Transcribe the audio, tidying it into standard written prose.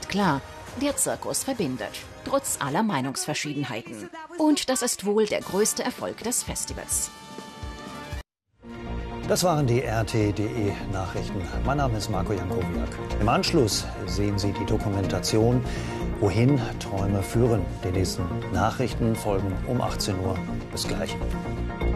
ist klar, der Zirkus verbindet, trotz aller Meinungsverschiedenheiten. Und das ist wohl der größte Erfolg des Festivals. Das waren die RT.de Nachrichten. Mein Name ist Marco Jankowiak. Im Anschluss sehen Sie die Dokumentation Wohin Träume führen. Die nächsten Nachrichten folgen um 18 Uhr. Bis gleich.